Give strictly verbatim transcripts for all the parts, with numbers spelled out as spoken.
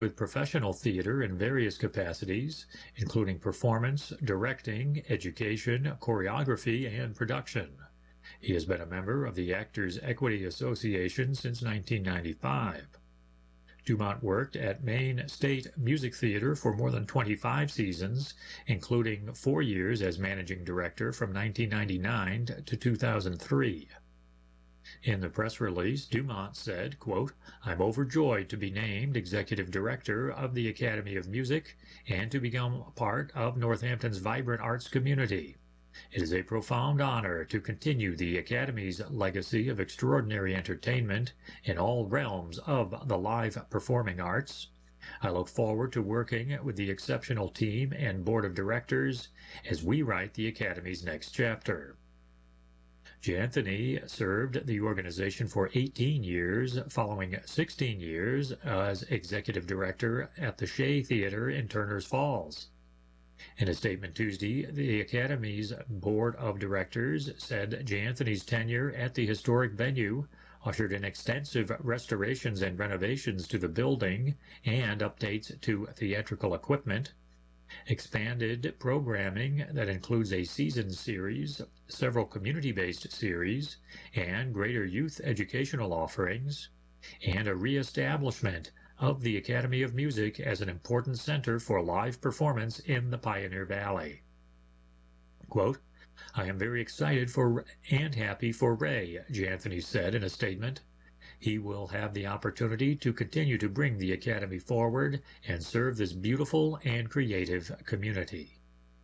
with professional theater in various capacities, including performance, directing, education, choreography, and production. He has been a member of the Actors Equity Association since nineteen ninety-five. Dumont worked at Maine State Music Theater for more than twenty-five seasons, including four years as managing director from nineteen ninety-nine to two thousand three. In the press release, Dumont said, quote, "I'm overjoyed to be named Executive Director of the Academy of Music and to become part of Northampton's vibrant arts community. It is a profound honor to continue the Academy's legacy of extraordinary entertainment in all realms of the live performing arts. I look forward to working with the exceptional team and board of directors as we write the Academy's next chapter." J'Anthony served the organization for eighteen years, following sixteen years as executive director at the Shea Theater in Turners Falls. In a statement Tuesday, the Academy's Board of Directors said J'Anthony's tenure at the historic venue ushered in extensive restorations and renovations to the building and updates to theatrical equipment, expanded programming that includes a season series, several community-based series, and greater youth educational offerings, and a re-establishment of the Academy of Music as an important center for live performance in the Pioneer Valley. Quote, "I am very excited for and happy for Ray," J'Anthony said in a statement. "He will have the opportunity to continue to bring the Academy forward and serve this beautiful and creative community."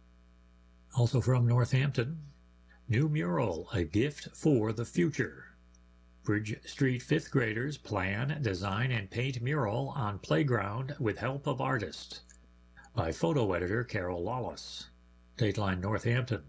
Also from Northampton, new mural, a gift for the future. Bridge Street fifth graders plan, design, and paint mural on playground with help of artists. By photo editor Carol Lawless. Dateline Northampton.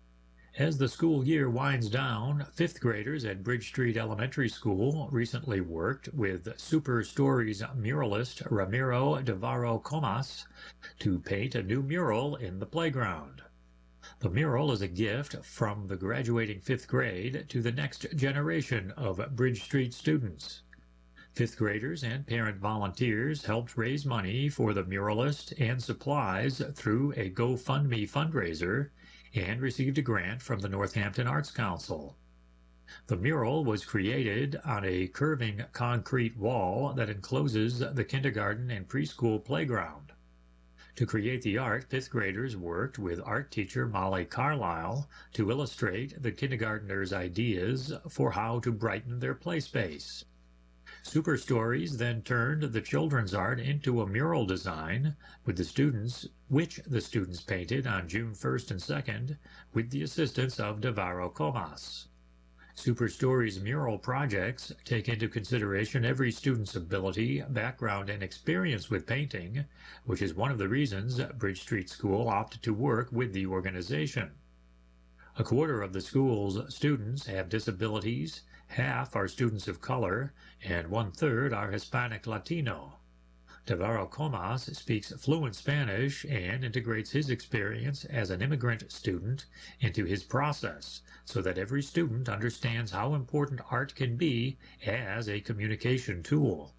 As the school year winds down, fifth graders at Bridge Street Elementary School recently worked with Super Stories muralist Ramiro Devaro Comas to paint a new mural in the playground. The mural is a gift from the graduating fifth grade to the next generation of Bridge Street students. Fifth graders and parent volunteers helped raise money for the muralist and supplies through a GoFundMe fundraiser and received a grant from the Northampton Arts Council. The mural was created on a curving concrete wall that encloses the kindergarten and preschool playground. To create the art, fifth graders worked with art teacher Molly Carlisle to illustrate the kindergartners' ideas for how to brighten their play space. Super Stories then turned the children's art into a mural design with the students, which the students painted on June first and second with the assistance of Devaro Comas. Super Stories mural projects take into consideration every student's ability, background, and experience with painting, which is one of the reasons Bridge Street School opted to work with the organization. A quarter of the school's students have disabilities, half are students of color, and one-third are Hispanic Latino. Devaro Comas speaks fluent Spanish and integrates his experience as an immigrant student into his process so that every student understands how important art can be as a communication tool.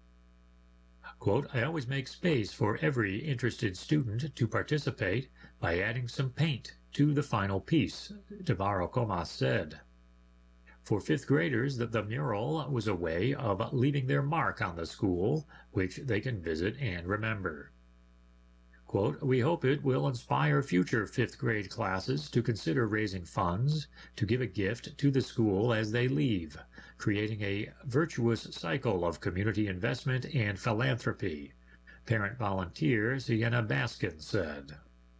Quote, "I always make space for every interested student to participate by adding some paint to the final piece," Devaro Comas said. For fifth graders, the, the mural was a way of leaving their mark on the school, which they can visit and remember. Quote, "We hope it will inspire future fifth grade classes to consider raising funds to give a gift to the school as they leave, creating a virtuous cycle of community investment and philanthropy," parent volunteer Sienna Baskin said.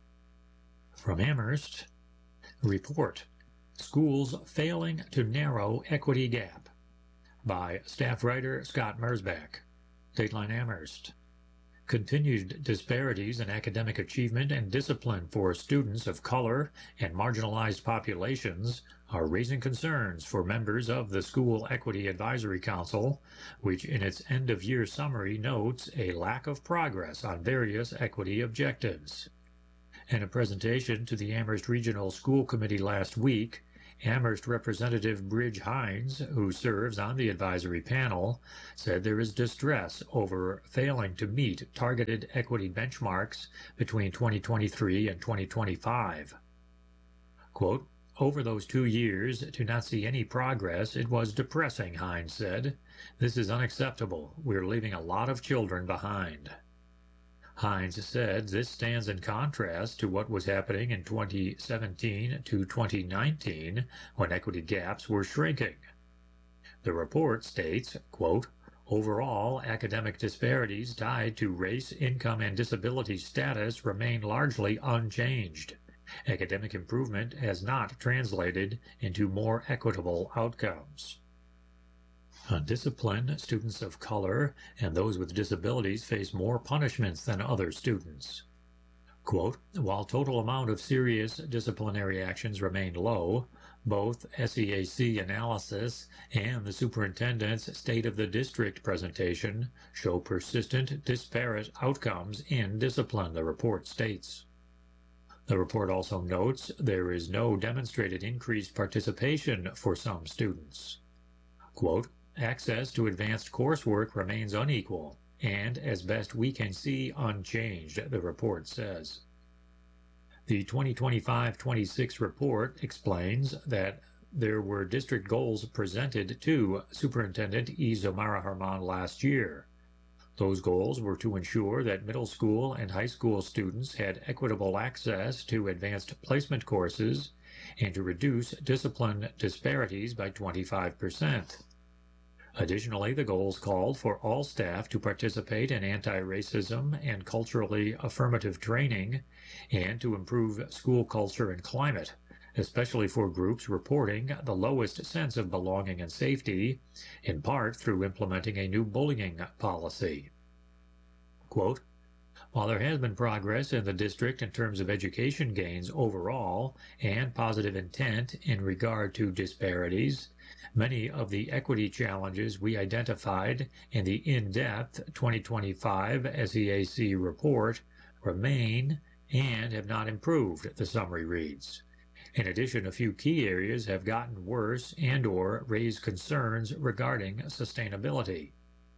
From Amherst, report. Schools Failing to Narrow Equity Gap by staff writer Scott Mersbach. Dateline Amherst. Continued disparities in academic achievement and discipline for students of color and marginalized populations are raising concerns for members of the School Equity Advisory Council, which in its end-of-year summary notes a lack of progress on various equity objectives. In a presentation to the Amherst Regional School Committee last week, Amherst Representative Bridge Hines, who serves on the advisory panel, said there is distress over failing to meet targeted equity benchmarks between twenty twenty-three and twenty twenty-five. Quote, "Over those two years, to not see any progress, it was depressing," Hines said. "This is unacceptable. We're leaving a lot of children behind." Hines said this stands in contrast to what was happening in twenty seventeen to twenty nineteen, when equity gaps were shrinking. The report states, quote, "Overall, academic disparities tied to race, income, and disability status remain largely unchanged. Academic improvement has not translated into more equitable outcomes." On discipline, students of color and those with disabilities face more punishments than other students. Quote, "While total amount of serious disciplinary actions remain low, both S E A C analysis and the superintendent's State of the District presentation show persistent disparate outcomes in discipline," the report states. The report also notes there is no demonstrated increased participation for some students. Quote, "Access to advanced coursework remains unequal and, as best we can see, unchanged," the report says. The twenty twenty-five twenty-six report explains that there were district goals presented to Superintendent E. Zomaira Herman last year. Those goals were to ensure that middle school and high school students had equitable access to advanced placement courses and to reduce discipline disparities by twenty-five percent. Additionally, the goals called for all staff to participate in anti-racism and culturally affirmative training and to improve school culture and climate, especially for groups reporting the lowest sense of belonging and safety, in part through implementing a new bullying policy. Quote, "While there has been progress in the district in terms of education gains overall and positive intent in regard to disparities, many of the equity challenges we identified in the in-depth twenty twenty-five S E A C report remain and have not improved," the summary reads. In addition, a few key areas have gotten worse and or raised concerns regarding sustainability.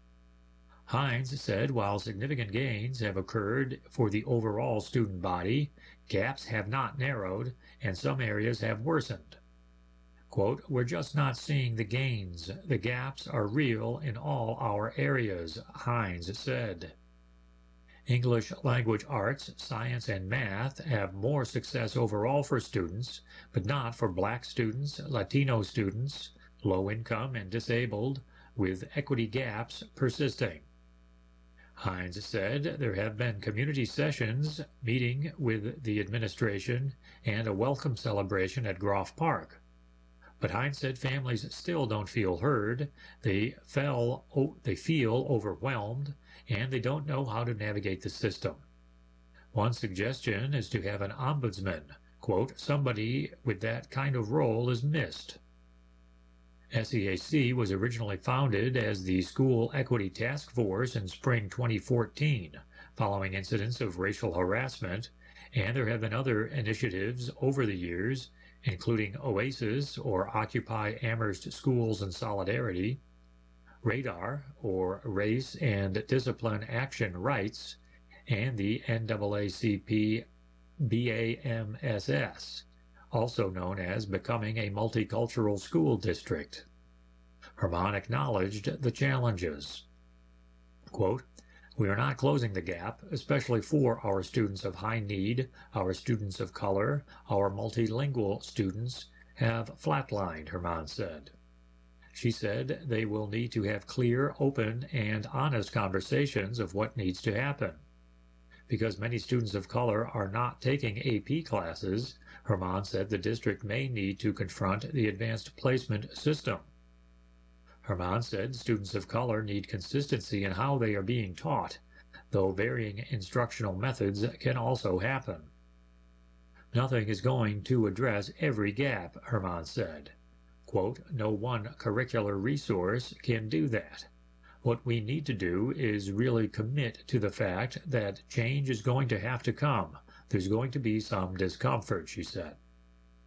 Hines said while significant gains have occurred for the overall student body, gaps have not narrowed and some areas have worsened. Quote, "We're just not seeing the gains. The gaps are real in all our areas," Hines said. English language arts, science, and math have more success overall for students, but not for Black students, Latino students, low income, and disabled, with equity gaps persisting. Hines said there have been community sessions, meeting with the administration, and a welcome celebration at Groff Park. But Hines said families still don't feel heard, they, fell, they feel overwhelmed, and they don't know how to navigate the system. One suggestion is to have an ombudsman. Quote, "Somebody with that kind of role is missed." S E A C was originally founded as the School Equity Task Force in spring twenty fourteen, following incidents of racial harassment, and there have been other initiatives over the years, including OASIS, or Occupy Amherst Schools in Solidarity, RADAR, or Race and Discipline Action Rights, and the N double A C P B A M S S, also known as Becoming a Multicultural School District. Herman acknowledged the challenges. Quote, "We are not closing the gap, especially for our students of high need, our students of color, our multilingual students have flatlined," Herman said. She said they will need to have clear, open, and honest conversations of what needs to happen. Because many students of color are not taking A P classes, Herman said the district may need to confront the advanced placement system. Herman said students of color need consistency in how they are being taught, though varying instructional methods can also happen. "Nothing is going to address every gap," Herman said. Quote, "No one curricular resource can do that. What we need to do is really commit to the fact that change is going to have to come. There's going to be some discomfort," she said.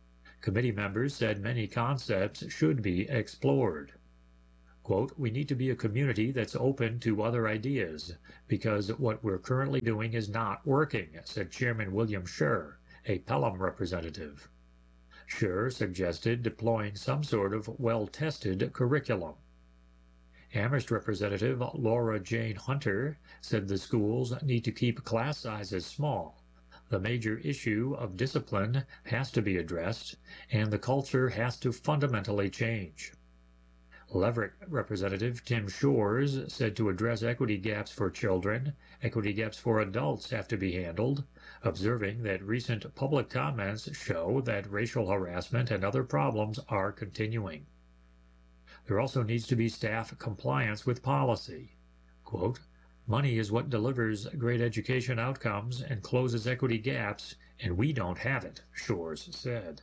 Committee members said many concepts should be explored. Quote, "We need to be a community that's open to other ideas, because what we're currently doing is not working," said Chairman William Scherr, a Pelham representative. Scherr suggested deploying some sort of well-tested curriculum. Amherst Representative Laura Jane Hunter said the schools need to keep class sizes small. The major issue of discipline has to be addressed, and the culture has to fundamentally change. Leverett Representative Tim Shores said to address equity gaps for children, equity gaps for adults have to be handled, observing that recent public comments show that racial harassment and other problems are continuing. There also needs to be staff compliance with policy. Quote, "Money is what delivers great education outcomes and closes equity gaps, and we don't have it," Shores said.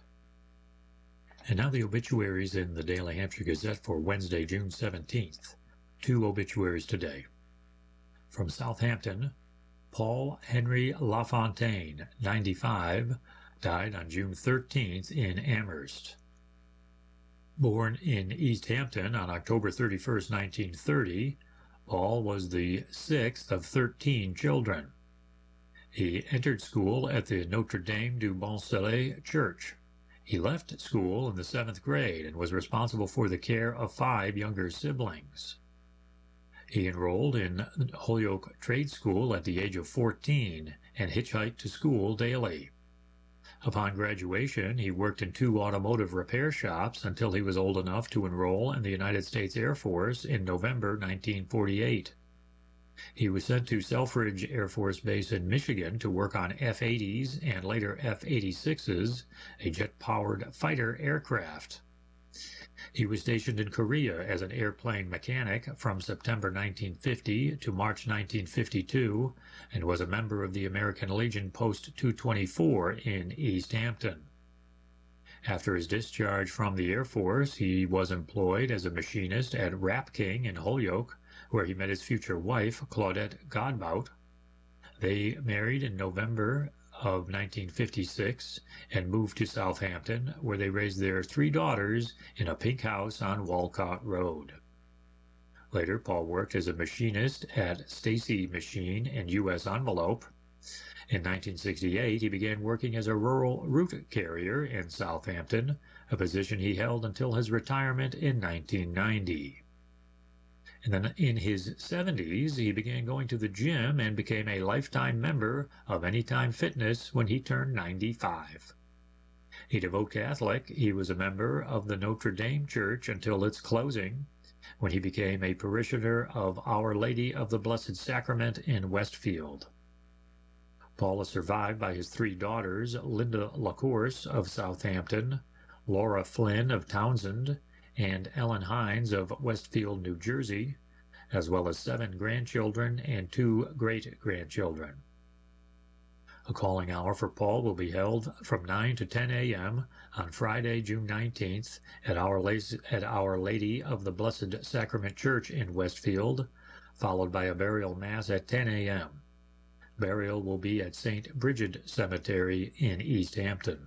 And now the obituaries in the Daily Hampshire Gazette for Wednesday, June seventeenth. Two obituaries today. From Southampton, Paul Henry LaFontaine, ninety-five, died on June thirteenth in Amherst. Born in East Hampton on October thirty-first, nineteen thirty, Paul was the sixth of thirteen children. He entered school at the Notre Dame du Bon Soleil Church. He left school in the seventh grade and was responsible for the care of five younger siblings. He enrolled in Holyoke Trade School at the age of fourteen and hitchhiked to school daily. Upon graduation, he worked in two automotive repair shops until he was old enough to enroll in the United States Air Force in November nineteen forty-eight. He was sent to Selfridge Air Force Base in Michigan to work on F eighties and later F eighty-sixes, a jet-powered fighter aircraft. He was stationed in Korea as an airplane mechanic from September nineteen fifty to March nineteen fifty-two and was a member of the American Legion Post two twenty-four in East Hampton. After his discharge from the Air Force, he was employed as a machinist at Rap King in Holyoke, where he met his future wife, Claudette Godbout. They married in November of nineteen fifty-six and moved to Southampton, where they raised their three daughters in a pink house on Walcott Road. Later, Paul worked as a machinist at Stacy Machine and U S Envelope. In nineteen sixty-eight, he began working as a rural route carrier in Southampton, a position he held until his retirement in nineteen ninety. And then in his seventies, he began going to the gym and became a lifetime member of Anytime Fitness when he turned ninety-five. A devout Catholic, he was a member of the Notre Dame Church until its closing, when he became a parishioner of Our Lady of the Blessed Sacrament in Westfield. Paul is survived by his three daughters, Linda LaCourse of Southampton, Laura Flynn of Townsend, and Ellen Hines of Westfield, New Jersey, as well as seven grandchildren and two great-grandchildren. A calling hour for Paul will be held from nine to ten a m on Friday, June nineteenth at Our, at Our Lady of the Blessed Sacrament Church in Westfield, followed by a burial mass at ten a m Burial will be at Saint Bridget Cemetery in East Hampton.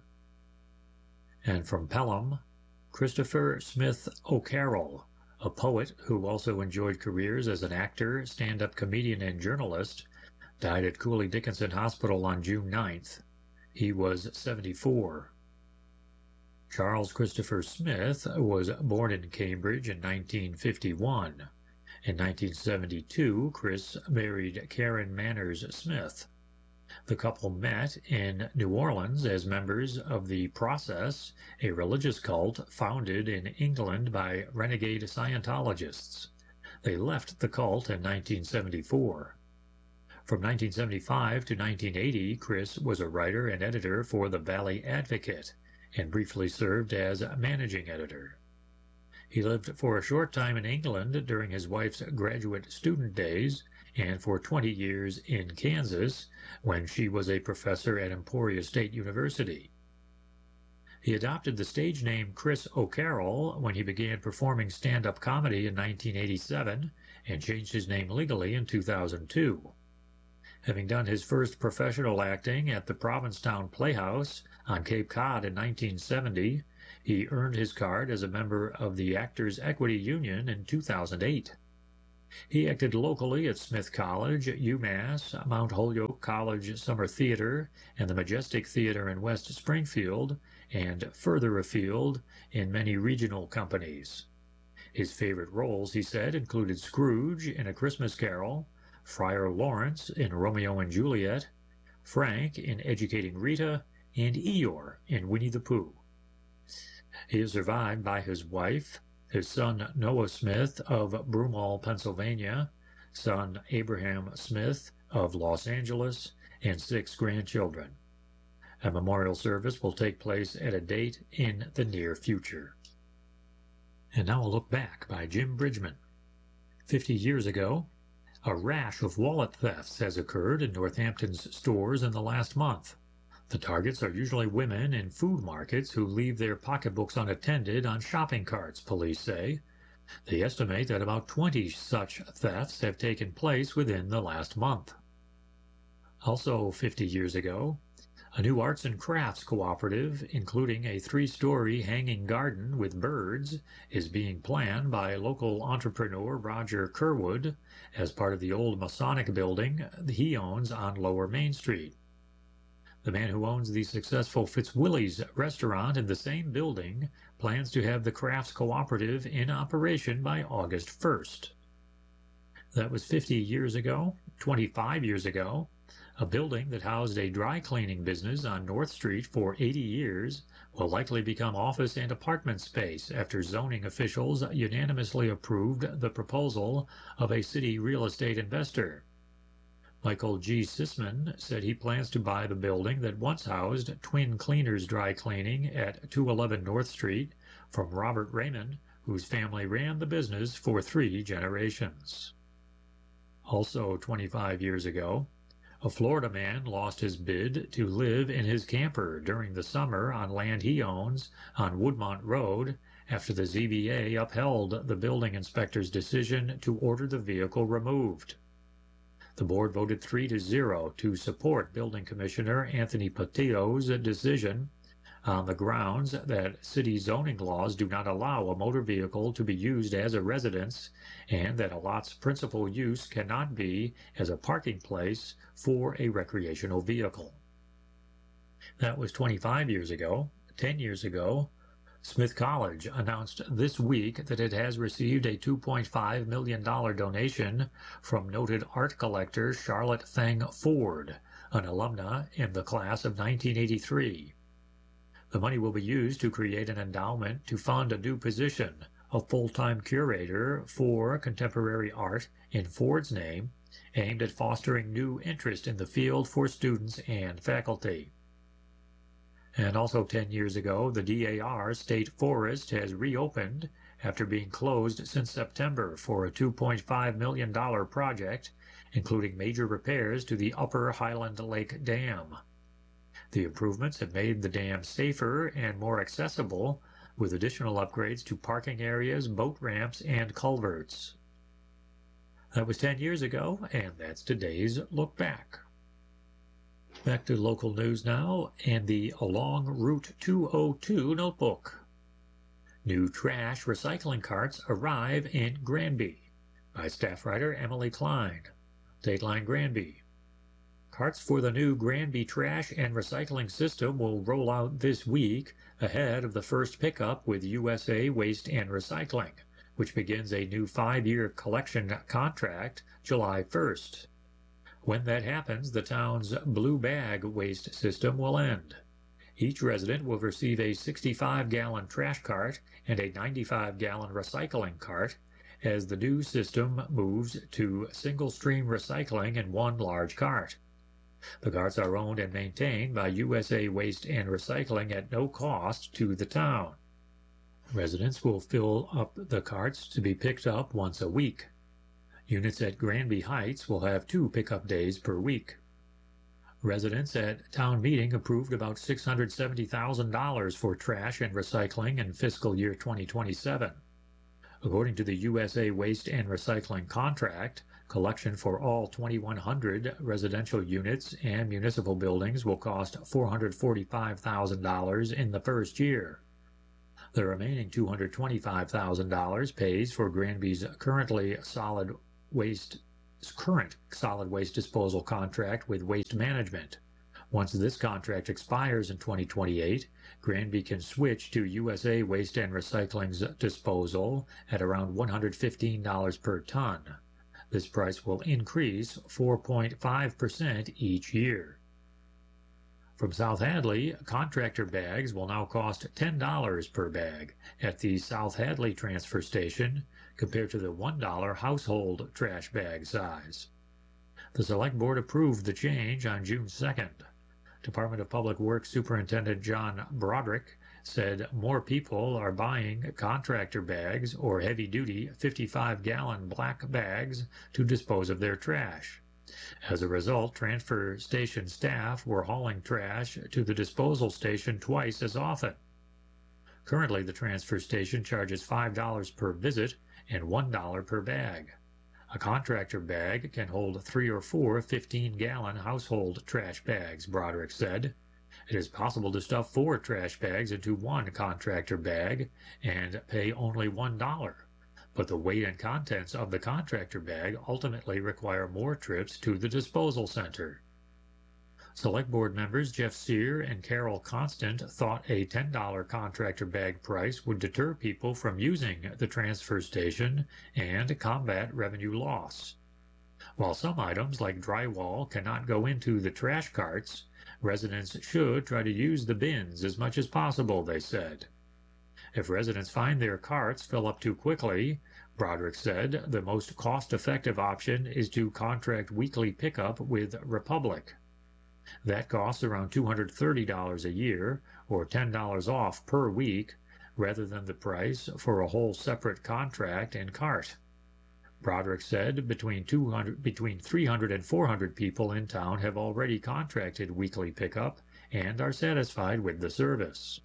And from Pelham, Christopher Smith O'Carroll, a poet who also enjoyed careers as an actor, stand-up comedian, and journalist, died at Cooley Dickinson Hospital on June ninth. He was seventy-four. Charles Christopher Smith was born in Cambridge in nineteen fifty-one. In nineteen seventy-two, Chris married Karen Manners Smith. The couple met in New Orleans as members of the Process, a religious cult founded in England by renegade Scientologists. They left the cult in nineteen seventy-four. From nineteen seventy-five to nineteen eighty, Chris was a writer and editor for the Valley Advocate and briefly served as managing editor. He lived for a short time in England during his wife's graduate student days and for twenty years in Kansas when she was a professor at Emporia State University. He adopted the stage name Chris O'Carroll when he began performing stand-up comedy in nineteen eighty-seven and changed his name legally in two thousand two. Having done his first professional acting at the Provincetown Playhouse on Cape Cod in nineteen seventy, he earned his card as a member of the Actors Equity Union in two thousand eight. He acted locally at Smith College, UMass, Mount Holyoke College Summer Theater, and the Majestic Theater in West Springfield, and further afield in many regional companies. His favorite roles, he said, included Scrooge in A Christmas Carol, Friar Lawrence in Romeo and Juliet, Frank in Educating Rita, and Eeyore in Winnie the Pooh. He is survived by his wife, his son Noah Smith of Broomall, Pennsylvania, son Abraham Smith of Los Angeles, and six grandchildren. A memorial service will take place at a date in the near future. And now a look back by Jim Bridgman. Fifty years ago, a rash of wallet thefts has occurred in Northampton's stores in the last month. The targets are usually women in food markets who leave their pocketbooks unattended on shopping carts, police say. They estimate that about twenty such thefts have taken place within the last month. Also fifty years ago, a new arts and crafts cooperative, including a three-story hanging garden with birds, is being planned by local entrepreneur Roger Kerwood as part of the old Masonic building he owns on Lower Main Street. The man who owns the successful Fitzwilly's restaurant in the same building plans to have the crafts cooperative in operation by August first. That was fifty years ago. twenty-five years ago, a building that housed a dry cleaning business on North Street for eighty years will likely become office and apartment space after zoning officials unanimously approved the proposal of a city real estate investor. Michael G. Sisman said he plans to buy the building that once housed Twin Cleaners Dry Cleaning at two eleven North Street from Robert Raymond, whose family ran the business for three generations. Also twenty-five years ago, a Florida man lost his bid to live in his camper during the summer on land he owns on Woodmont Road after the Z B A upheld the building inspector's decision to order the vehicle removed. The board voted three to zero to support Building Commissioner Anthony Patillo's decision on the grounds that city zoning laws do not allow a motor vehicle to be used as a residence and that a lot's principal use cannot be as a parking place for a recreational vehicle. That was twenty-five years ago. Ten years ago, Smith College announced this week that it has received a two point five million dollars donation from noted art collector Charlotte Thang Ford, an alumna in the class of nineteen eighty-three. The money will be used to create an endowment to fund a new position, a full-time curator for contemporary art in Ford's name, aimed at fostering new interest in the field for students and faculty. And also ten years ago, the D A R State Forest has reopened after being closed since September for a two point five million dollars project, including major repairs to the Upper Highland Lake Dam. The improvements have made the dam safer and more accessible, with additional upgrades to parking areas, boat ramps, and culverts. That was ten years ago, and that's today's Look Back. Back to local news now, and the Along Route two oh two notebook. New trash recycling carts arrive in Granby, by staff writer Emily Klein. Dateline Granby. Carts for the new Granby trash and recycling system will roll out this week ahead of the first pickup with U S A Waste and Recycling, which begins a new five-year collection contract July first. When that happens, the town's blue bag waste system will end. Each resident will receive a sixty-five gallon trash cart and a ninety-five gallon recycling cart as the new system moves to single-stream recycling in one large cart. The carts are owned and maintained by U S A Waste and Recycling at no cost to the town. Residents will fill up the carts to be picked up once a week. Units at Granby Heights will have two pickup days per week. Residents at town meeting approved about six hundred seventy thousand dollars for trash and recycling in fiscal year twenty twenty-seven. According to the U S A Waste and Recycling contract, Collection for all twenty-one hundred residential units and municipal buildings will cost four hundred forty-five thousand dollars in the first year. The remaining two hundred twenty-five thousand dollars pays for Granby's currently solid waste current solid waste disposal contract with Waste Management. Once this contract expires in twenty twenty-eight, Granby can switch to U S A Waste and Recycling's disposal at around one hundred fifteen dollars per ton. This price will increase four point five percent each year. From South Hadley, contractor bags will now cost ten dollars per bag at the South Hadley transfer station compared to the one dollar household trash bag size. The Select Board approved the change on June second. Department of Public Works Superintendent John Broderick said more people are buying contractor bags or heavy-duty fifty-five gallon black bags to dispose of their trash. As a result, transfer station staff were hauling trash to the disposal station twice as often. Currently, the transfer station charges five dollars per visit and one dollar per bag. A contractor bag can hold three or four fifteen gallon household trash bags, Broderick said. It is possible to stuff four trash bags into one contractor bag and pay only one dollar. But the weight and contents of the contractor bag ultimately require more trips to the disposal center. Select Board members Jeff Sear and Carol Constant thought a ten dollar contractor bag price would deter people from using the transfer station and combat revenue loss. While some items like drywall cannot go into the trash carts, residents should try to use the bins as much as possible, they said. If residents find their carts fill up too quickly, Broderick said the most cost-effective option is to contract weekly pickup with Republic. That costs around two hundred thirty dollars a year, or ten dollars off per week, rather than the price for a whole separate contract and cart. Broderick said between two hundred, between three hundred and four hundred people in town have already contracted weekly pickup and are satisfied with the service.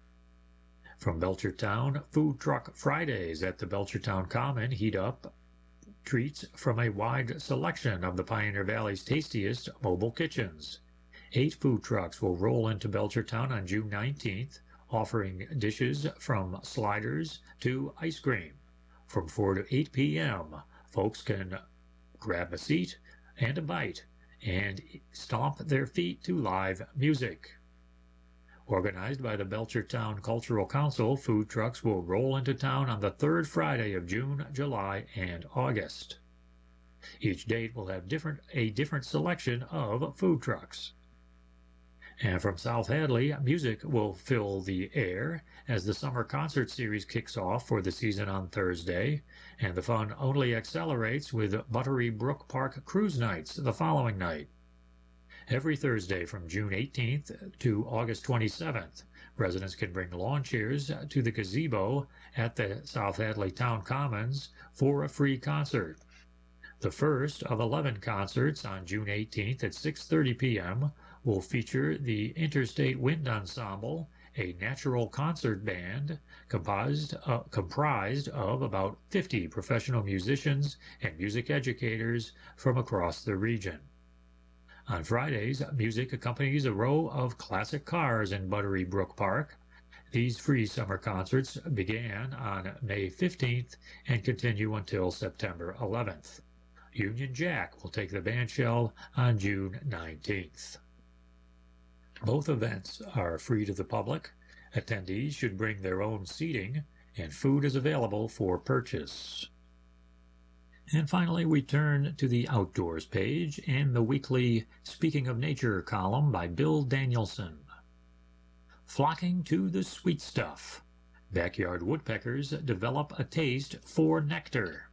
From Belchertown, Food Truck Fridays at the Belchertown Common heat up treats from a wide selection of the Pioneer Valley's tastiest mobile kitchens. Eight food trucks will roll into Belchertown on June nineteenth, offering dishes from sliders to ice cream. From four to eight p m, folks can grab a seat and a bite and stomp their feet to live music. Organized by the Belchertown Cultural Council, food trucks will roll into town on the third Friday of June, July, and August. Each date will have different, a different selection of food trucks. And from South Hadley, music will fill the air as the summer concert series kicks off for the season on Thursday, and the fun only accelerates with Buttery Brook Park Cruise Nights the following night. Every Thursday from June eighteenth to August twenty-seventh, residents can bring lawn chairs to the gazebo at the South Hadley Town Commons for a free concert. The first of eleven concerts on June eighteenth at six thirty p m will feature the Interstate Wind Ensemble, a natural concert band comprised, uh, comprised of about fifty professional musicians and music educators from across the region. On Fridays, music accompanies a row of classic cars in Buttery Brook Park. These free summer concerts began on May fifteenth and continue until September eleventh. Union Jack will take the bandshell on June nineteenth. Both events are free to the public. Attendees should bring their own seating, and food is available for purchase. And finally, we turn to the Outdoors page and the weekly Speaking of Nature column by Bill Danielson. Flocking to the sweet stuff. Backyard woodpeckers develop a taste for nectar.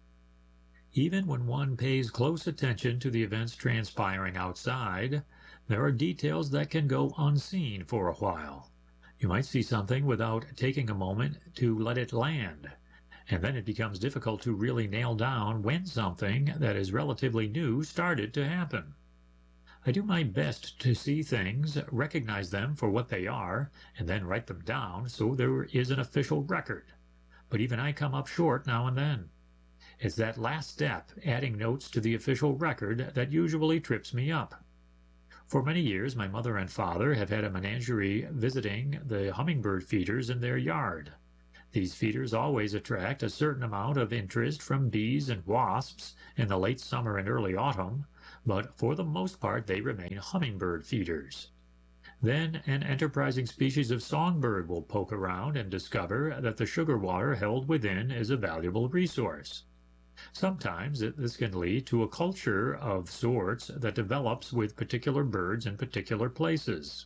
Even when one pays close attention to the events transpiring outside, there are details that can go unseen for a while. You might see something without taking a moment to let it land, and then it becomes difficult to really nail down when something that is relatively new started to happen. I do my best to see things, recognize them for what they are, and then write them down so there is an official record. But even I come up short now and then. It's that last step, adding notes to the official record, that usually trips me up. For many years, my mother and father have had a menagerie visiting the hummingbird feeders in their yard. These feeders always attract a certain amount of interest from bees and wasps in the late summer and early autumn, but for the most part they remain hummingbird feeders. Then an enterprising species of songbird will poke around and discover that the sugar water held within is a valuable resource. Sometimes this can lead to a culture of sorts that develops with particular birds in particular places.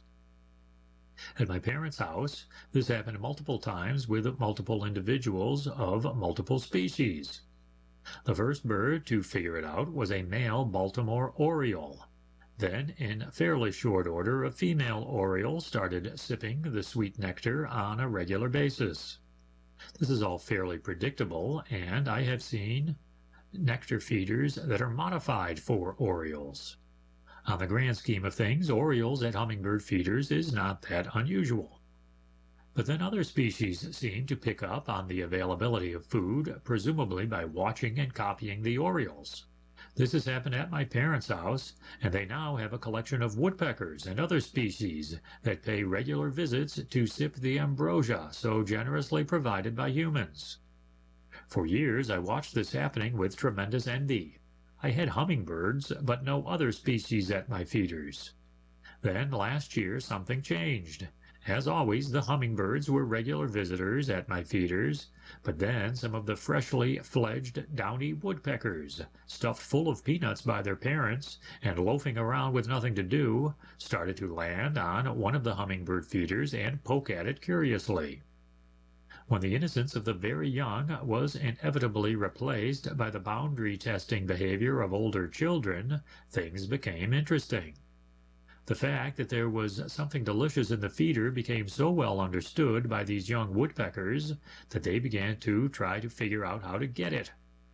At my parents' house, this happened multiple times with multiple individuals of multiple species. The first bird to figure it out was a male Baltimore oriole. Then, in fairly short order, a female oriole started sipping the sweet nectar on a regular basis. This is all fairly predictable, and I have seen nectar feeders that are modified for orioles. On the grand scheme of things, orioles at hummingbird feeders is not that unusual. But then other species seem to pick up on the availability of food, presumably by watching and copying the orioles. This has happened at my parents' house, and they now have a collection of woodpeckers and other species that pay regular visits to sip the ambrosia so generously provided by humans. For years I watched this happening with tremendous envy. I had hummingbirds, but no other species at my feeders. Then last year something changed. As always, the hummingbirds were regular visitors at my feeders, but then some of the freshly fledged downy woodpeckers, stuffed full of peanuts by their parents and loafing around with nothing to do, started to land on one of the hummingbird feeders and poke at it curiously. When the innocence of the very young was inevitably replaced by the boundary testing behavior of older children, things became interesting. The fact that there was something delicious in the feeder became so well understood by these young woodpeckers that they began to try to figure out how to get it.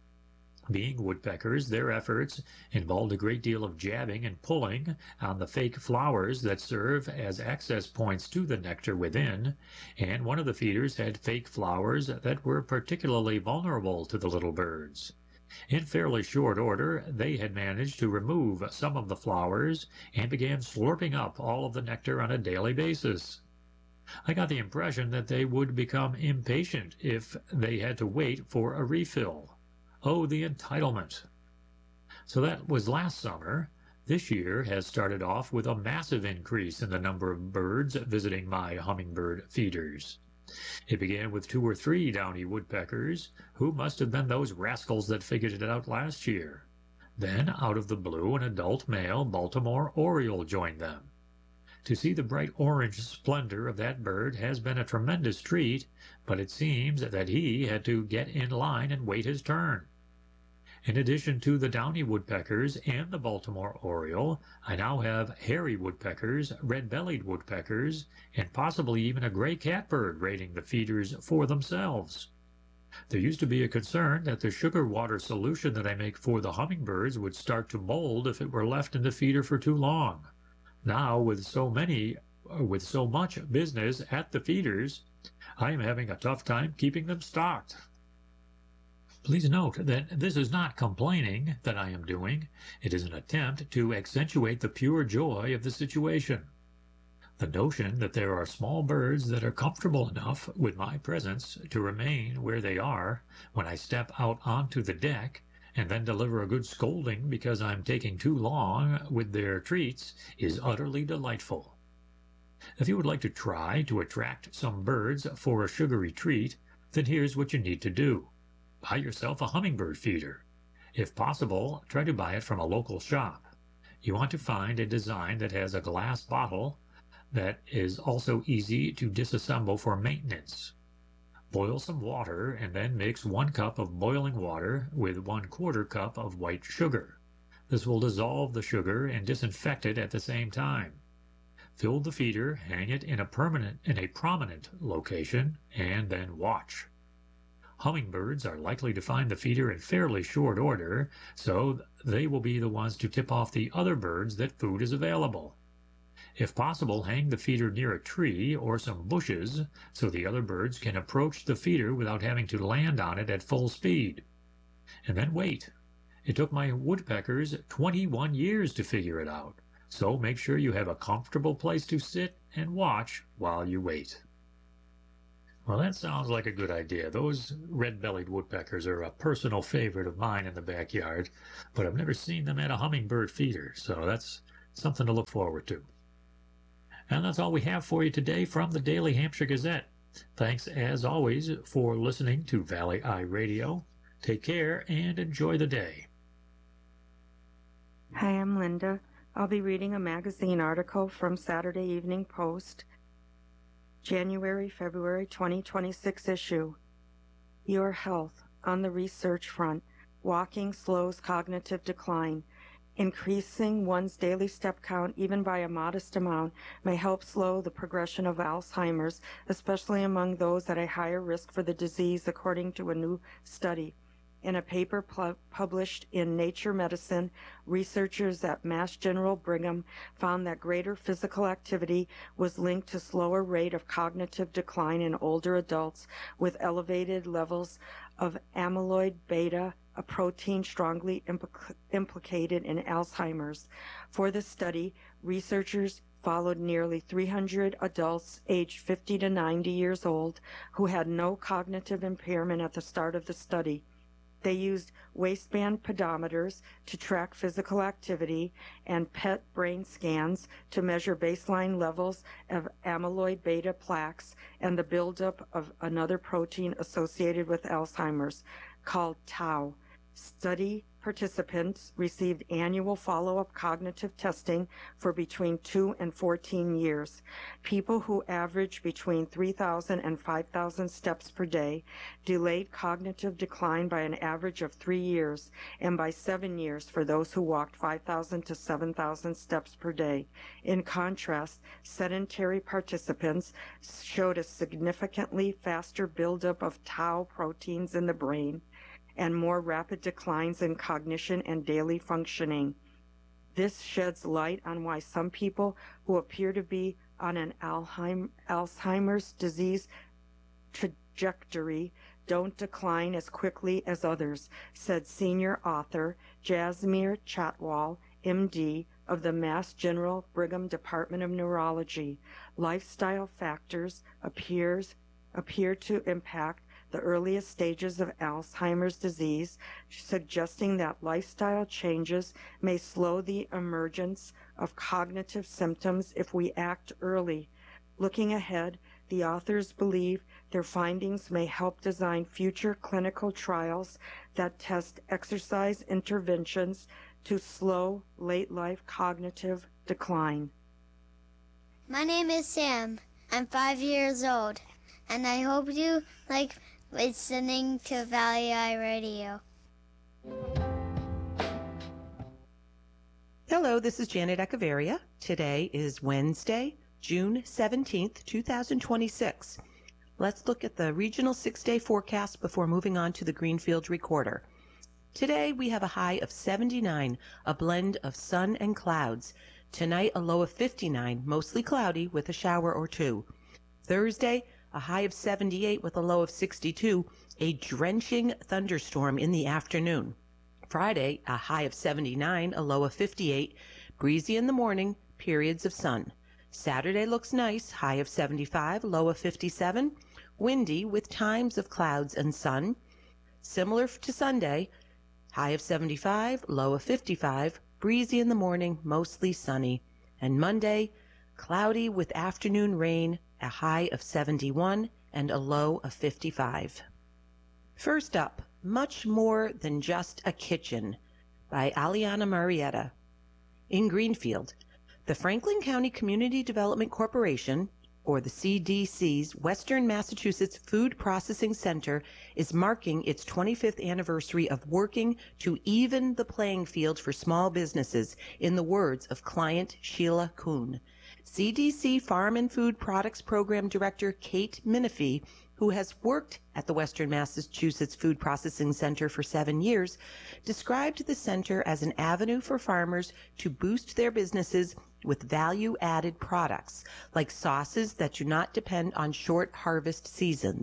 Being woodpeckers, their efforts involved a great deal of jabbing and pulling on the fake flowers that serve as access points to the nectar within, and one of the feeders had fake flowers that were particularly vulnerable to the little birds. In fairly short order, they had managed to remove some of the flowers and began slurping up all of the nectar on a daily basis. I got the impression that they would become impatient if they had to wait for a refill. Oh, the entitlement! So that was last summer. This year has started off with a massive increase in the number of birds visiting my hummingbird feeders. It began with two or three downy woodpeckers, who must have been those rascals that figured it out last year. Then, out of the blue, an adult male Baltimore oriole joined them. To see the bright orange splendor of that bird has been a tremendous treat, but it seems that he had to get in line and wait his turn. In addition to the downy woodpeckers and the Baltimore oriole, I now have hairy woodpeckers, red-bellied woodpeckers, and possibly even a gray catbird raiding the feeders for themselves. There used to be a concern that the sugar water solution that I make for the hummingbirds would start to mold if it were left in the feeder for too long. Now, with so many, with so much business at the feeders, I am having a tough time keeping them stocked. Please note that this is not complaining that I am doing. It is an attempt to accentuate the pure joy of the situation. The notion that there are small birds that are comfortable enough with my presence to remain where they are when I step out onto the deck and then deliver a good scolding because I'm taking too long with their treats is utterly delightful. If you would like to try to attract some birds for a sugary treat, then here's what you need to do. Buy yourself a hummingbird feeder. If possible, try to buy it from a local shop. You want to find a design that has a glass bottle that is also easy to disassemble for maintenance. Boil some water and then mix one cup of boiling water with one quarter cup of white sugar. This will dissolve the sugar and disinfect it at the same time. Fill the feeder, hang it in a permanent in a prominent location, and then watch. Hummingbirds are likely to find the feeder in fairly short order, so they will be the ones to tip off the other birds that food is available. If possible, hang the feeder near a tree or some bushes so the other birds can approach the feeder without having to land on it at full speed. and then wait. It took my woodpeckers twenty-one years to figure it out. So make sure you have a comfortable place to sit and watch while you wait. Well, that sounds like a good idea. Those red-bellied woodpeckers are a personal favorite of mine in the backyard, but I've never seen them at a hummingbird feeder, so that's something to look forward to. And that's all we have for you today from the Daily Hampshire Gazette. Thanks, as always, for listening to Valley Eye Radio. Take care and enjoy the day. Hi, I'm Linda. I'll be reading a magazine article from Saturday Evening Post, January February twenty twenty-six issue. Your health. On the research front, walking slows cognitive decline. Increasing one's daily step count, even by a modest amount, may help slow the progression of Alzheimer's, especially among those at a higher risk for the disease, according to a new study. In a paper pu- published in Nature Medicine, researchers at Mass General Brigham found that greater physical activity was linked to slower rate of cognitive decline in older adults with elevated levels of amyloid beta, a protein strongly implic- implicated in Alzheimer's. For the study, researchers followed nearly three hundred adults aged fifty to ninety years old who had no cognitive impairment at the start of the study. They used waistband pedometers to track physical activity and P E T brain scans to measure baseline levels of amyloid beta plaques and the buildup of another protein associated with Alzheimer's called tau. Study participants received annual follow-up cognitive testing for between two and fourteen years. People who average between three thousand and five thousand steps per day delayed cognitive decline by an average of three years and by seven years for those who walked five thousand to seven thousand steps per day. In contrast, sedentary participants showed a significantly faster buildup of tau proteins in the brain and more rapid declines in cognition and daily functioning. This sheds light on why some people who appear to be on an Alzheimer's disease trajectory don't decline as quickly as others, said senior author Jasmeer Chatwal, M D, of the Mass General Brigham Department of Neurology. Lifestyle factors appears, appear to impact the earliest stages of Alzheimer's disease, suggesting that lifestyle changes may slow the emergence of cognitive symptoms if we act early. Looking ahead, the authors believe their findings may help design future clinical trials that test exercise interventions to slow late-life cognitive decline. My name is Sam. I'm five years old, and I hope you like listening to Valley Eye Radio. Hello, this is Janet Echeverria. Today is Wednesday, June seventeenth, two thousand twenty-six. Let's look at the regional six-day forecast before moving on to the Greenfield Recorder. Today we have a high of seventy-nine, a blend of sun and clouds. Tonight a low of fifty-nine, mostly cloudy with a shower or two. Thursday, a high of seventy-eight with a low of sixty-two, a drenching thunderstorm in the afternoon. Friday, a high of seventy-nine, a low of fifty-eight, breezy in the morning, periods of sun. Saturday looks nice, high of seventy-five, low of fifty-seven, windy with times of clouds and sun. Similar to Sunday, high of seventy-five, low of fifty-five, breezy in the morning, mostly sunny. And Monday, cloudy with afternoon rain, a high of seventy-one and a low of fifty-five. First up, Much More Than Just a Kitchen by Aliana Marietta. In Greenfield, the Franklin County Community Development Corporation, or the C D C's Western Massachusetts Food Processing Center, is marking its twenty-fifth anniversary of working to even the playing field for small businesses, in the words of client Sheila Kuhn. C D C Farm and Food Products Program Director Kate Minifee, who has worked at the Western Massachusetts Food Processing Center for seven years, described the center as an avenue for farmers to boost their businesses with value-added products, like sauces that do not depend on short harvest seasons.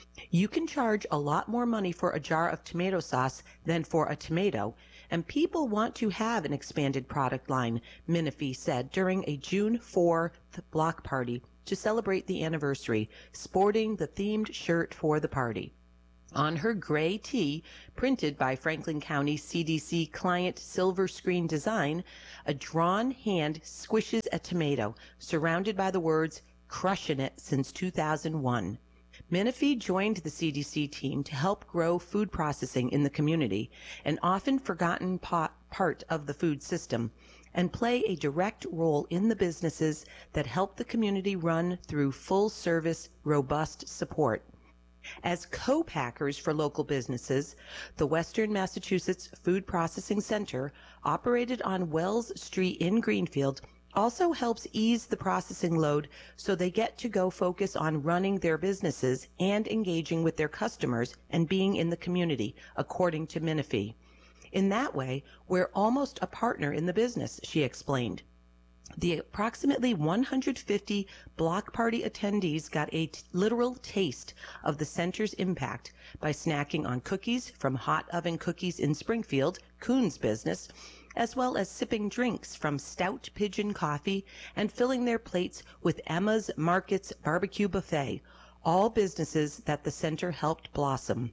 You can charge a lot more money for a jar of tomato sauce than for a tomato, and people want to have an expanded product line, Menifee said during a June fourth block party to celebrate the anniversary, sporting the themed shirt for the party. On her gray tee, printed by Franklin County C D C client Silver Screen Design, a drawn hand squishes a tomato, surrounded by the words, "Crushing it since two thousand one." Menifee joined the C D C team to help grow food processing in the community, an often forgotten pot, part of the food system, and play a direct role in the businesses that help the community run through full-service, robust support. As co-packers for local businesses, the Western Massachusetts Food Processing Center, operated on Wells Street in Greenfield, also helps ease the processing load so they get to go focus on running their businesses and engaging with their customers and being in the community, according to Menifee. In that way, we're almost a partner in the business, she explained. The approximately one hundred fifty block party attendees got a t- literal taste of the center's impact by snacking on cookies from Hot Oven Cookies in Springfield, Kuhn's business, as well as sipping drinks from Stout Pigeon Coffee and filling their plates with Emma's Markets Barbecue Buffet, all businesses that the center helped blossom.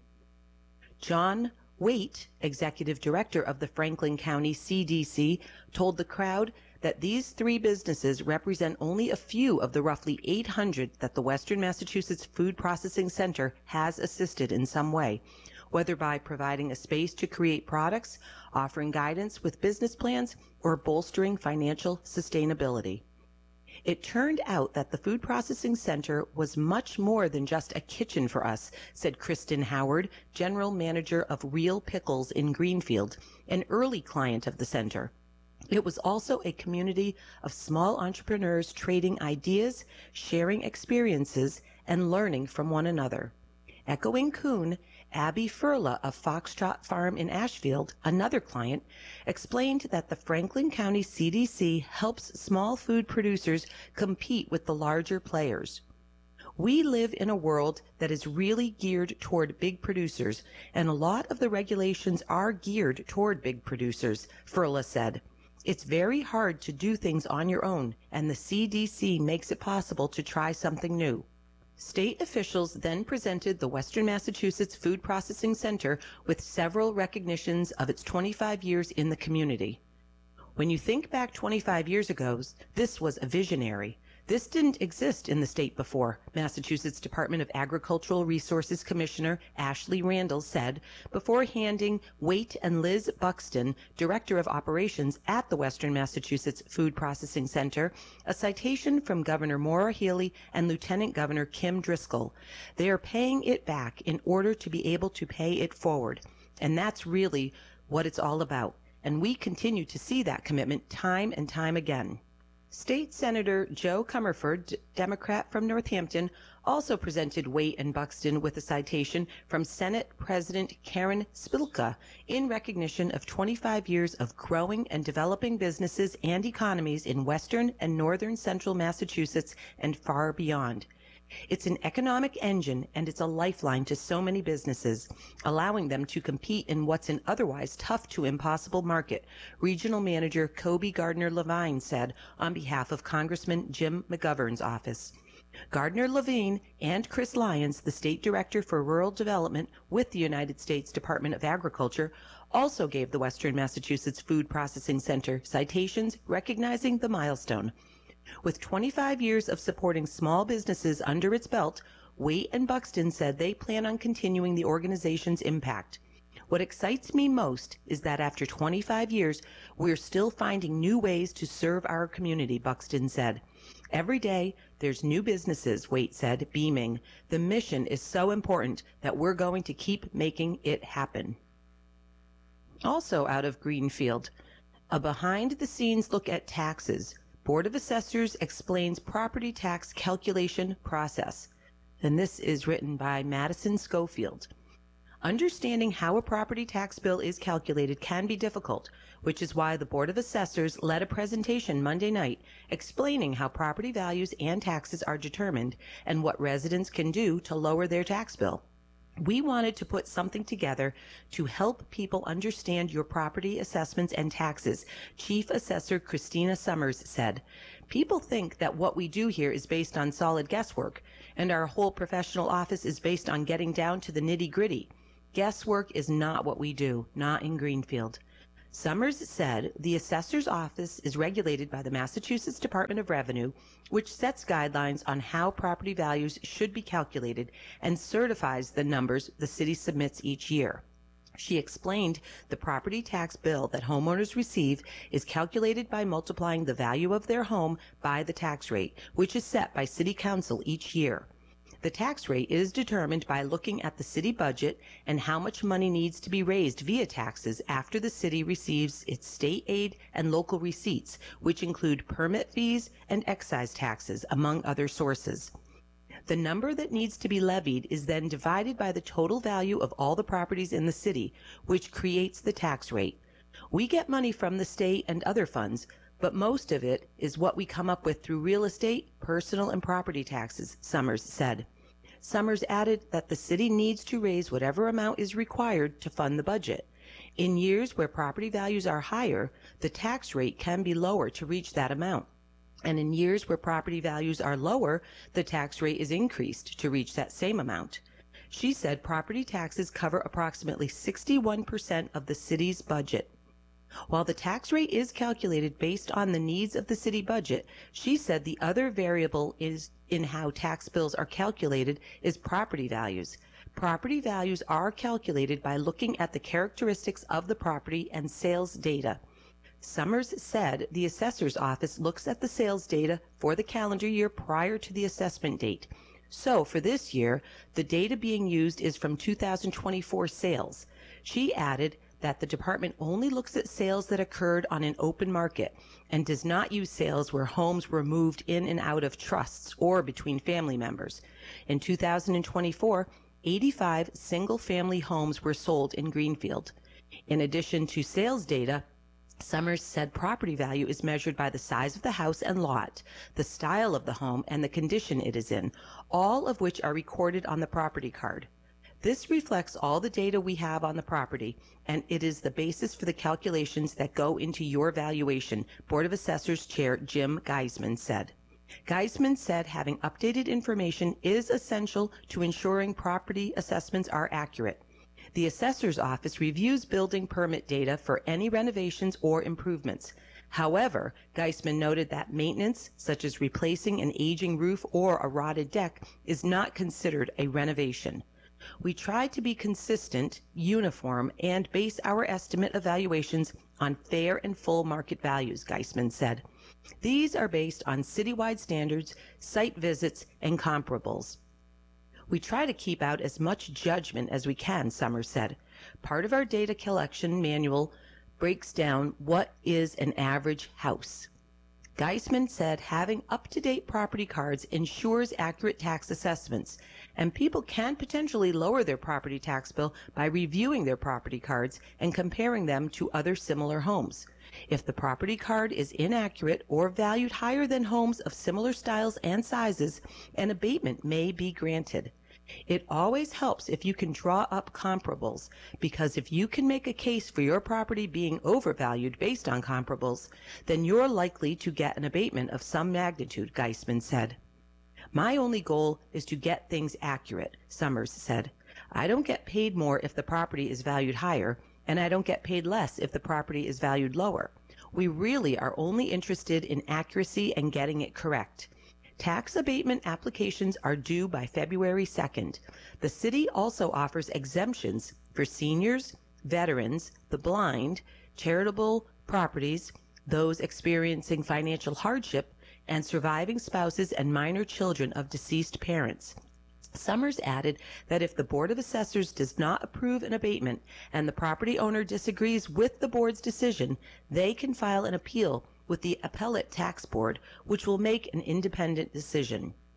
John Waite, executive director of the Franklin County C D C, told the crowd that these three businesses represent only a few of the roughly eight hundred that the Western Massachusetts Food Processing Center has assisted in some way, whether by providing a space to create products, offering guidance with business plans, or bolstering financial sustainability. It turned out that the Food Processing Center was much more than just a kitchen for us, said Kristen Howard, general manager of Real Pickles in Greenfield, an early client of the center. It was also a community of small entrepreneurs trading ideas, sharing experiences, and learning from one another. Echoing Kuhn, Abby Furla of Foxtrot Farm in Ashfield, another client, explained that the Franklin County C D C helps small food producers compete with the larger players. We live in a world that is really geared toward big producers, and a lot of the regulations are geared toward big producers, Furla said. It's very hard to do things on your own, and the C D C makes it possible to try something new. State officials then presented the Western Massachusetts Food Processing Center with several recognitions of its twenty-five years in the community. When you think back twenty-five years ago, this was a visionary. This didn't exist in the state before, Massachusetts Department of Agricultural Resources Commissioner Ashley Randall said before handing Waite and Liz Buxton, Director of Operations at the Western Massachusetts Food Processing Center, a citation from Governor Maura Healey and Lieutenant Governor Kim Driscoll. They are paying it back in order to be able to pay it forward. And that's really what it's all about. And we continue to see that commitment time and time again. State Senator Joe Comerford, Democrat from Northampton, also presented Waite and Buxton with a citation from Senate President Karen Spilka in recognition of twenty-five years of growing and developing businesses and economies in western and northern central Massachusetts and far beyond. It's an economic engine, and it's a lifeline to so many businesses, allowing them to compete in what's an otherwise tough to impossible market, Regional Manager Kobe Gardner-Levine said on behalf of Congressman Jim McGovern's office. Gardner-Levine and Chris Lyons, the State Director for Rural Development with the United States Department of Agriculture, also gave the Western Massachusetts Food Processing Center citations recognizing the milestone. With twenty-five years of supporting small businesses under its belt, Waite and Buxton said they plan on continuing the organization's impact. What excites me most is that after twenty-five years, we're still finding new ways to serve our community, Buxton said. Every day, there's new businesses, Waite said, beaming. The mission is so important that we're going to keep making it happen. Also out of Greenfield, a behind-the-scenes look at taxes. Board of Assessors explains property tax calculation process. And this is written by Madison Schofield. Understanding how a property tax bill is calculated can be difficult, which is why the Board of Assessors led a presentation Monday night explaining how property values and taxes are determined and what residents can do to lower their tax bill. We wanted to put something together to help people understand your property assessments and taxes, Chief Assessor Christina Summers said. People think that what we do here is based on solid guesswork, and our whole professional office is based on getting down to the nitty-gritty. Guesswork is not what we do, not in Greenfield. Summers said the assessor's office is regulated by the Massachusetts Department of Revenue, which sets guidelines on how property values should be calculated and certifies the numbers the city submits each year. She explained the property tax bill that homeowners receive is calculated by multiplying the value of their home by the tax rate, which is set by City Council each year. The tax rate is determined by looking at the city budget and how much money needs to be raised via taxes after the city receives its state aid and local receipts, which include permit fees and excise taxes, among other sources. The number that needs to be levied is then divided by the total value of all the properties in the city, which creates the tax rate. We get money from the state and other funds, but most of it is what we come up with through real estate, personal, and property taxes, Summers said. Summers added that the city needs to raise whatever amount is required to fund the budget. In years where property values are higher, the tax rate can be lower to reach that amount. And in years where property values are lower, the tax rate is increased to reach that same amount. She said property taxes cover approximately sixty-one percent of the city's budget. While the tax rate is calculated based on the needs of the city budget, she said the other variable is in how tax bills are calculated is property values. Property values are calculated by looking at the characteristics of the property and sales data. Summers said the assessor's office looks at the sales data for the calendar year prior to the assessment date. So for this year, the data being used is from two thousand twenty-four sales. She added that the department only looks at sales that occurred on an open market and does not use sales where homes were moved in and out of trusts or between family members. In two thousand twenty-four, eighty-five single-family homes were sold in Greenfield. In addition to sales data, Summers said property value is measured by the size of the house and lot, the style of the home, and the condition it is in, all of which are recorded on the property card. This reflects all the data we have on the property, and it is the basis for the calculations that go into your valuation, Board of Assessors Chair Jim Geisman said. Geisman said having updated information is essential to ensuring property assessments are accurate. The assessor's office reviews building permit data for any renovations or improvements. However, Geisman noted that maintenance, such as replacing an aging roof or a rotted deck, is not considered a renovation. We try to be consistent, uniform, and base our estimate evaluations on fair and full market values, Geisman said. These are based on citywide standards, site visits, and comparables. We try to keep out as much judgment as we can, Summers said. Part of our data collection manual breaks down what is an average house. Geisman said having up-to-date property cards ensures accurate tax assessments, and people can potentially lower their property tax bill by reviewing their property cards and comparing them to other similar homes. If the property card is inaccurate or valued higher than homes of similar styles and sizes, an abatement may be granted. It always helps if you can draw up comparables, because if you can make a case for your property being overvalued based on comparables, then you're likely to get an abatement of some magnitude, Geisman said. My only goal is to get things accurate, Summers said. I don't get paid more if the property is valued higher, and I don't get paid less if the property is valued lower. We really are only interested in accuracy and getting it correct. Tax abatement applications are due by February second. The city also offers exemptions for seniors, veterans, the blind, charitable properties, those experiencing financial hardship, and surviving spouses and minor children of deceased parents. Summers added that if the Board of Assessors does not approve an abatement and the property owner disagrees with the board's decision, they can file an appeal with the Appellate Tax Board, which will make an independent decision.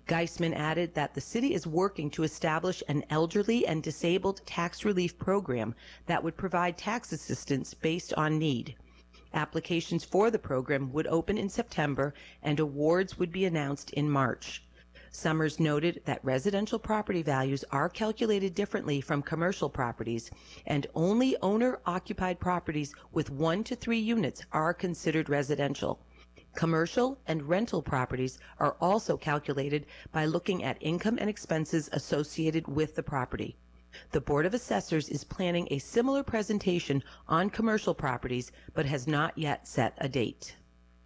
Geisman added that the city is working to establish an elderly and disabled tax relief program that would provide tax assistance based on need. Applications for the program would open in September and awards would be announced in March. Summers noted that residential property values are calculated differently from commercial properties, and only owner-occupied properties with one to three units are considered residential. Commercial and rental properties are also calculated by looking at income and expenses associated with the property. The Board of Assessors is planning a similar presentation on commercial properties, but has not yet set a date.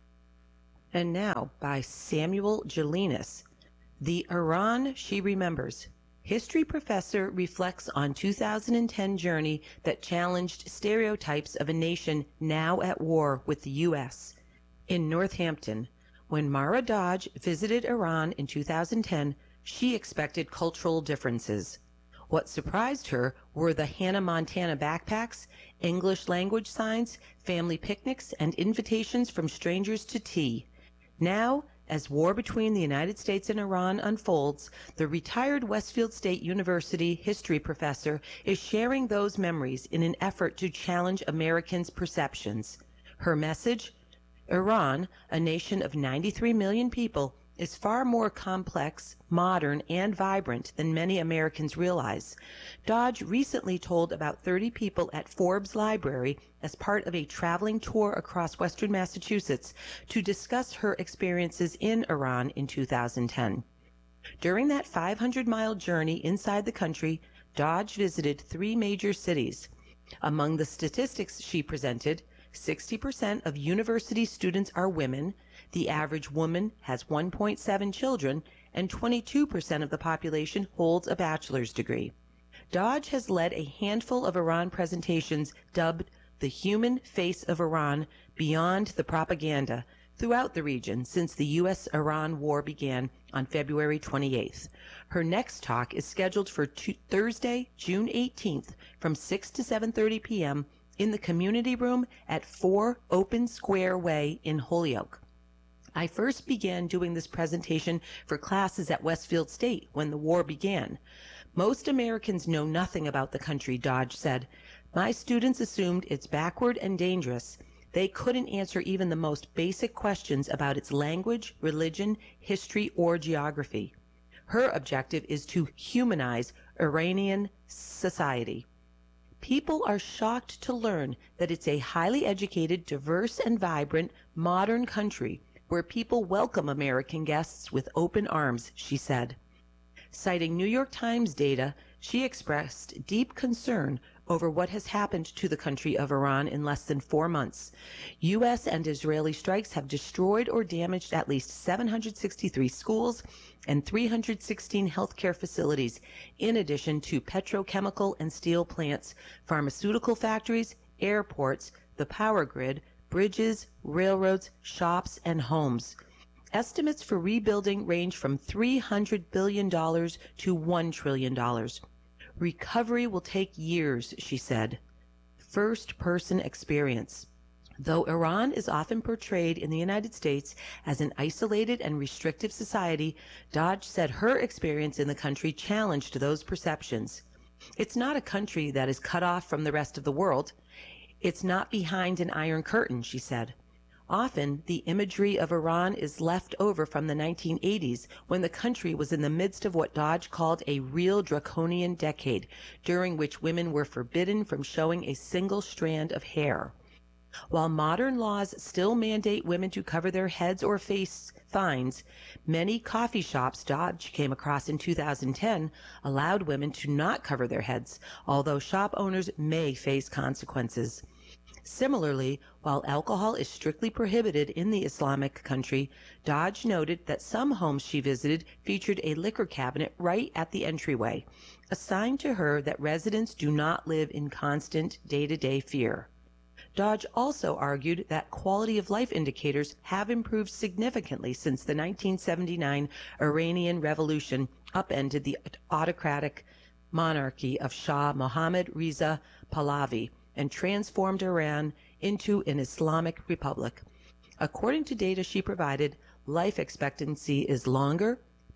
And now, by Samuel Gelinas, The Iran She Remembers. History professor reflects on two thousand ten journey that challenged stereotypes of a nation now at war with the U S In Northampton, when Mara Dodge visited Iran in two thousand ten, she expected cultural differences. What surprised her were the Hannah Montana backpacks, English language signs, family picnics, and invitations from strangers to tea. Now, as war between the United States and Iran unfolds, the retired Westfield State University history professor is sharing those memories in an effort to challenge Americans' perceptions. Her message? Iran, a nation of ninety-three million people, is far more complex, modern, and vibrant than many Americans realize. Dodge recently told about thirty people at Forbes Library as part of a traveling tour across western Massachusetts to discuss her experiences in Iran in two thousand ten. During that five hundred mile journey inside the country, Dodge visited three major cities. Among the statistics she presented, sixty percent of university students are women, the average woman has one point seven children, and twenty-two percent of the population holds a bachelor's degree. Dodge has led a handful of Iran presentations dubbed The Human Face of Iran Beyond the Propaganda throughout the region since the U S Iran war began on February twenty-eighth. Her next talk is scheduled for t- Thursday, June eighteenth from six to seven thirty p.m. in the community room at four Open Square Way in Holyoke. I first began doing this presentation for classes at Westfield State when the war began. Most Americans know nothing about the country, Dodge said. My students assumed it's backward and dangerous. They couldn't answer even the most basic questions about its language, religion, history, or geography. Her objective is to humanize Iranian society. People are shocked to learn that it's a highly educated, diverse, and vibrant, modern country where people welcome American guests with open arms, she said. Citing New York Times data, she expressed deep concern over what has happened to the country of Iran in less than four months. U S and Israeli strikes have destroyed or damaged at least seven hundred sixty-three schools and three hundred sixteen healthcare facilities, in addition to petrochemical and steel plants, pharmaceutical factories, airports, the power grid, bridges, railroads, shops, and homes. Estimates for rebuilding range from three hundred billion dollars to one trillion dollars. Recovery will take years, she said. First-person experience. Though Iran is often portrayed in the United States as an isolated and restrictive society, Dodge said her experience in the country challenged those perceptions. It's not a country that is cut off from the rest of the world. It's not behind an iron curtain, she said. Often, the imagery of Iran is left over from the nineteen eighties, when the country was in the midst of what Dodge called a real draconian decade, during which women were forbidden from showing a single strand of hair. While modern laws still mandate women to cover their heads or face fines, many coffee shops Dodge came across in two thousand ten allowed women to not cover their heads, although shop owners may face consequences. Similarly, while alcohol is strictly prohibited in the Islamic country, Dodge noted that some homes she visited featured a liquor cabinet right at the entryway, a sign to her that residents do not live in constant day-to-day fear. Dodge also argued that quality of life indicators have improved significantly since the nineteen seventy-nine Iranian Revolution upended the autocratic monarchy of Shah Mohammad Reza Pahlavi and transformed Iran into an Islamic republic. According to data she provided, life expectancy is longer,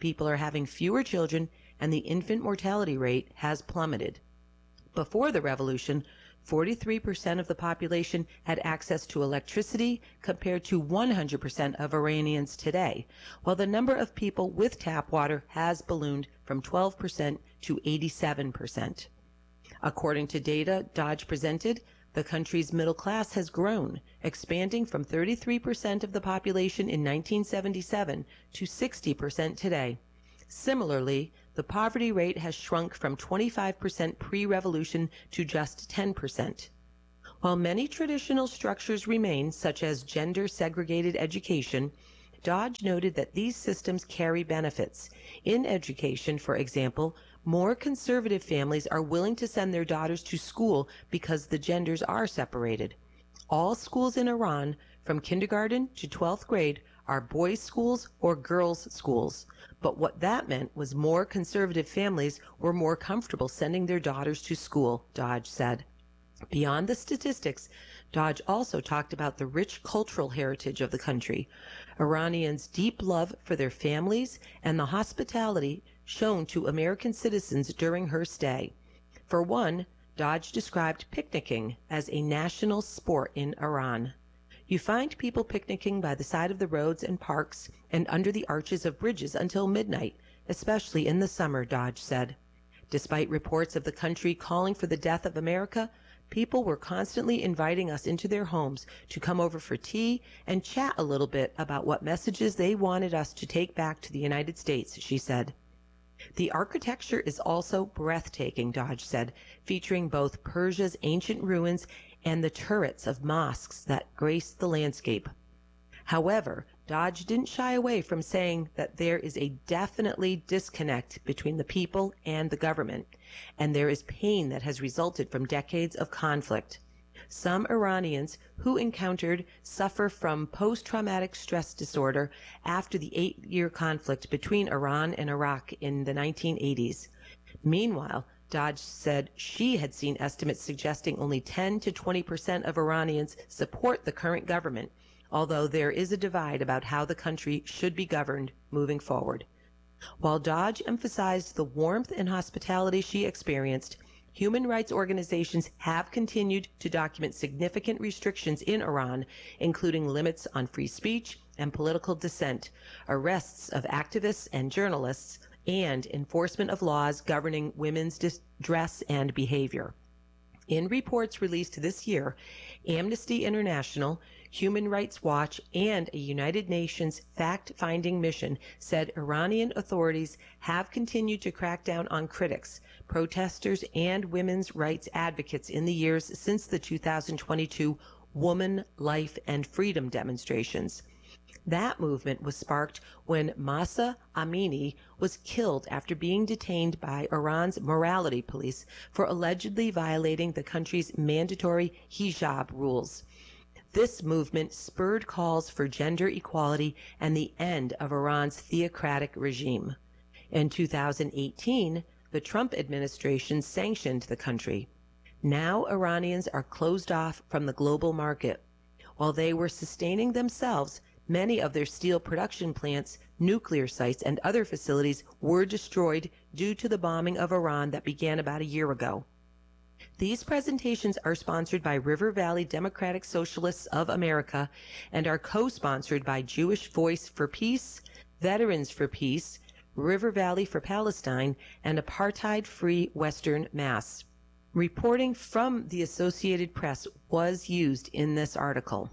people are having fewer children and the infant mortality rate has plummeted. Before the revolution, forty-three percent of the population had access to electricity compared to one hundred percent of Iranians today, while the number of people with tap water has ballooned from twelve percent to eighty-seven percent. According to data Dodge presented, the country's middle class has grown, expanding from thirty-three percent of the population in nineteen seventy-seven to sixty percent today. Similarly, the poverty rate has shrunk from twenty-five percent pre-revolution to just ten percent. While many traditional structures remain, such as gender-segregated education, Dodge noted that these systems carry benefits. In education, for example, more conservative families are willing to send their daughters to school because the genders are separated. All schools in Iran, from kindergarten to twelfth grade, are boys' schools or girls' schools. But what that meant was more conservative families were more comfortable sending their daughters to school, Dodge said. Beyond the statistics, Dodge also talked about the rich cultural heritage of the country, Iranians' deep love for their families, and the hospitality shown to American citizens during her stay. For one, Dodge described picnicking as a national sport in Iran. You find people picnicking by the side of the roads and parks and under the arches of bridges until midnight, especially in the summer, Dodge said. Despite reports of the country calling for the death of America, people were constantly inviting us into their homes to come over for tea and chat a little bit about what messages they wanted us to take back to the United States, she said. The architecture is also breathtaking, Dodge said, featuring both Persia's ancient ruins and the turrets of mosques that grace the landscape. However, Dodge didn't shy away from saying that there is a definitely disconnect between the people and the government, and there is pain that has resulted from decades of conflict. Some Iranians who encountered suffer from post-traumatic stress disorder after the eight-year conflict between Iran and Iraq in the nineteen eighties. Meanwhile, Dodge said she had seen estimates suggesting only ten to twenty percent of Iranians support the current government, although there is a divide about how the country should be governed moving forward. While Dodge emphasized the warmth and hospitality she experienced, human rights organizations have continued to document significant restrictions in Iran, including limits on free speech and political dissent, arrests of activists and journalists, and enforcement of laws governing women's dress and behavior. In reports released this year, Amnesty International, Human Rights Watch, and a United Nations fact-finding mission said Iranian authorities have continued to crack down on critics, protesters, and women's rights advocates in the years since the two thousand twenty-two Woman, Life, and Freedom demonstrations. That movement was sparked when Mahsa Amini was killed after being detained by Iran's morality police for allegedly violating the country's mandatory hijab rules. This movement spurred calls for gender equality and the end of Iran's theocratic regime. In two thousand eighteen, the Trump administration sanctioned the country. Now Iranians are closed off from the global market. While they were sustaining themselves, many of their steel production plants, nuclear sites, and other facilities were destroyed due to the bombing of Iran that began about a year ago. These presentations are sponsored by River Valley Democratic Socialists of America and are co-sponsored by Jewish Voice for Peace, Veterans for Peace, River Valley for Palestine, and Apartheid-Free Western Mass. Reporting from the Associated Press was used in this article.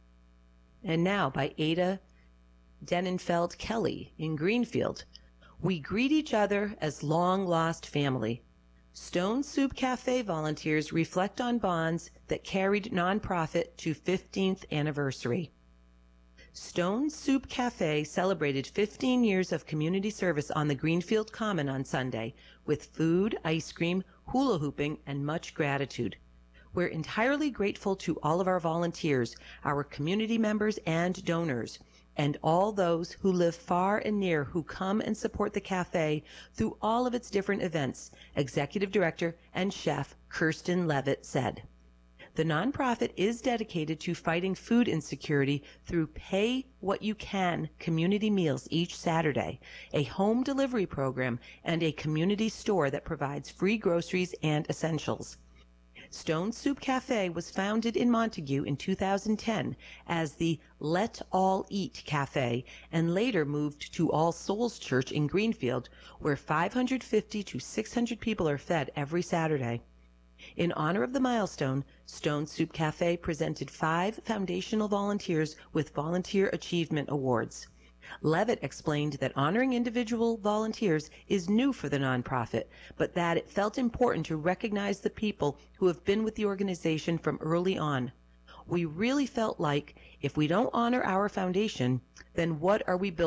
And now by Ada Denenfeld Kelly in Greenfield. We greet each other as long-lost family. Stone Soup Cafe volunteers reflect on bonds that carried nonprofit to fifteenth anniversary. Stone Soup Cafe celebrated fifteen years of community service on the Greenfield Common on Sunday with food, ice cream, hula hooping, and much gratitude. We're entirely grateful to all of our volunteers, our community members and donors, and all those who live far and near who come and support the cafe through all of its different events, Executive Director and Chef Kirsten Levitt said. The nonprofit is dedicated to fighting food insecurity through Pay What You Can community meals each Saturday, a home delivery program, and a community store that provides free groceries and essentials. Stone Soup Cafe was founded in Montague in two thousand ten as the Let All Eat Cafe and later moved to All Souls Church in Greenfield, where five hundred fifty to six hundred people are fed every Saturday. In honor of the milestone, Stone Soup Cafe presented five foundational volunteers with Volunteer Achievement Awards. Levitt explained that honoring individual volunteers is new for the nonprofit, but that it felt important to recognize the people who have been with the organization from early on. We really felt like if we don't honor our foundation, then what are we building?